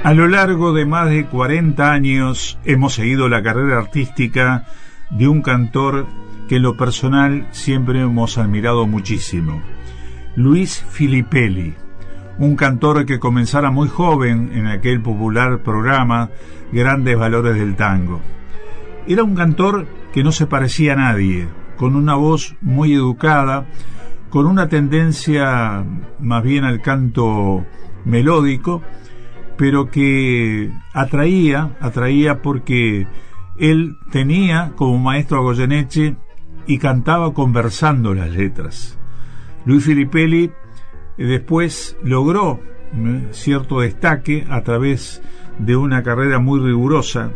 A lo largo de más de 40 años hemos seguido la carrera artística de un cantor que en lo personal siempre hemos admirado muchísimo, Luis Filippelli, un cantor que comenzara muy joven en aquel popular programa Grandes Valores del Tango. Era un cantor que no se parecía a nadie, con una voz muy educada, con una tendencia más bien al canto melódico, pero que atraía porque él tenía como maestro a Goyeneche y cantaba conversando las letras. Luis Filippelli después logró cierto destaque a través de una carrera muy rigurosa,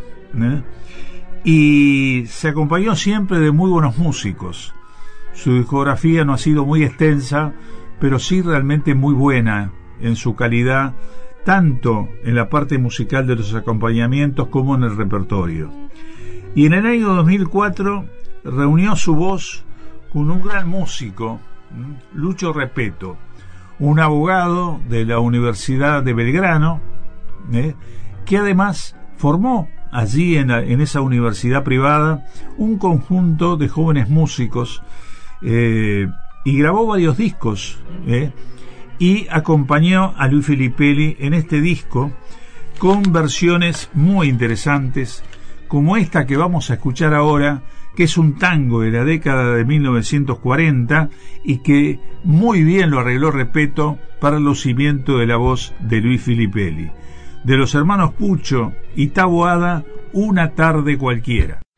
y se acompañó siempre de muy buenos músicos. Su discografía no ha sido muy extensa, pero sí realmente muy buena en su calidad, tanto en la parte musical de los acompañamientos como en el repertorio. Y en el año 2004 reunió su voz con un gran músico, Lucho Repetto, un abogado de la Universidad de Belgrano, que además formó allí en esa universidad privada un conjunto de jóvenes músicos, y grabó varios discos, y acompañó a Luis Filippelli en este disco con versiones muy interesantes, como esta que vamos a escuchar ahora, que es un tango de la década de 1940 y que muy bien lo arregló Repetto para el lucimiento de la voz de Luis Filippelli. De los hermanos Pucho y Taboada, Una tarde cualquiera.